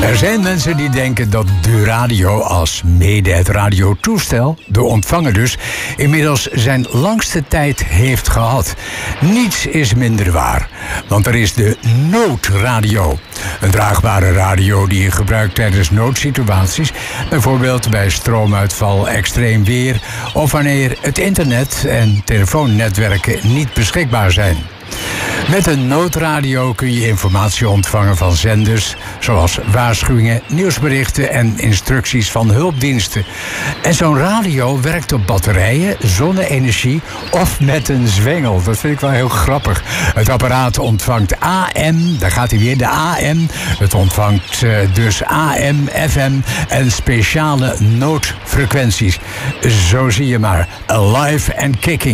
Er zijn mensen die denken dat de radio als mede het radiotoestel, de ontvanger dus, inmiddels zijn langste tijd heeft gehad. Niets is minder waar, want er is de noodradio. Een draagbare radio die je gebruikt tijdens noodsituaties, bijvoorbeeld bij stroomuitval, extreem weer of wanneer het internet en telefoonnetwerken niet beschikbaar zijn. Met een noodradio kun je informatie ontvangen van zenders, zoals waarschuwingen, nieuwsberichten en instructies van hulpdiensten. En zo'n radio werkt op batterijen, zonne-energie of met een zwengel. Dat vind ik wel heel grappig. Het apparaat ontvangt AM, daar gaat hij weer, de AM. Het ontvangt dus AM, FM en speciale noodfrequenties. Zo zie je maar, alive and kicking.